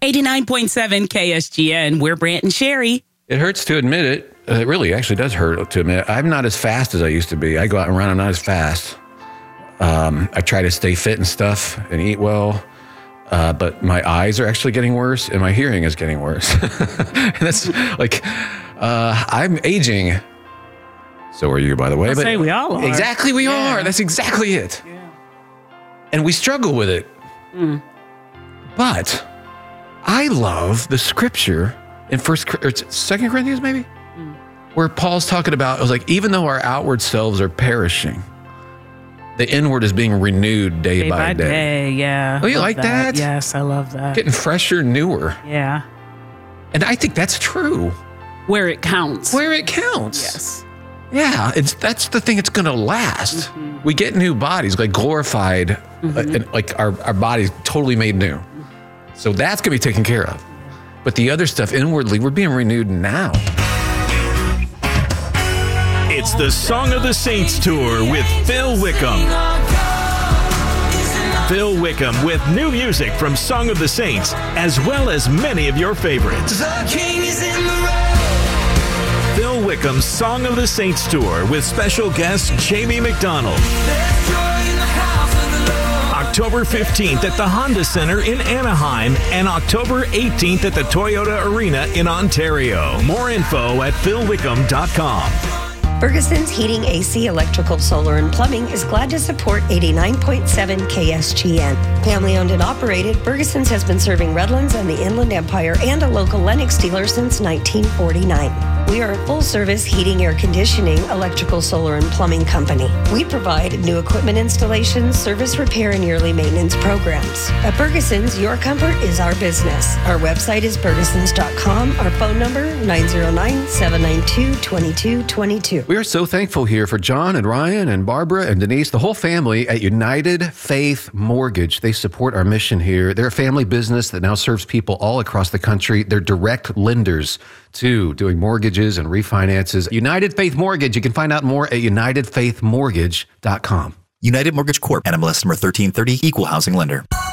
89.7 KSGN. We're Brant and Sherry. It hurts to admit it. It really actually does hurt to admit it. I'm not as fast as I used to be. I go out and run. I'm not as fast. I try to stay fit and stuff and eat well. But my eyes are actually getting worse and my hearing is getting worse. And that's like, I'm aging. So are you, by the way. I'll say we all are. Exactly, we are. That's exactly it. Yeah. And we struggle with it. But I love the scripture in 2 Corinthians, maybe, where Paul's talking about, it was like, even though our outward selves are perishing, the inward is being renewed day by day. Yeah. Oh, you like that? Yes, I love that. Getting fresher, newer. Yeah. And I think that's true. Where it counts. Where it counts. Yes. Yeah, that's the thing. It's going to last. We get new bodies, like glorified, and like our bodies totally made new. So that's going to be taken care of. But the other stuff inwardly, we're being renewed now. It's the Song of the Saints Tour with Phil Wickham. Phil Wickham with new music from Song of the Saints, as well as many of your favorites. The King is in the room. Phil Wickham's Song of the Saints Tour with special guest Jamie McDonald. There's joy in the house of the Lord. October 15th at the Honda Center in Anaheim and October 18th at the Toyota Arena in Ontario. More info at philwickham.com. Ferguson's Heating, AC, Electrical, Solar, and Plumbing is glad to support 89.7 KSGN. Family owned and operated, Ferguson's has been serving Redlands and the Inland Empire and a local Lennox dealer since 1949. We are a full-service heating, air conditioning, electrical, solar, and plumbing company. We provide new equipment installations, service repair, and yearly maintenance programs. At Ferguson's, your comfort is our business. Our website is fergusons.com. Our phone number, 909-792-2222. We are so thankful here for John and Ryan and Barbara and Denise, the whole family at United Faith Mortgage. They support our mission here. They're a family business that now serves people all across the country. They're direct lenders too, doing mortgages and refinances. United Faith Mortgage. You can find out more at unitedfaithmortgage.com. United Mortgage Corp. NMLS number 1330, Equal Housing Lender.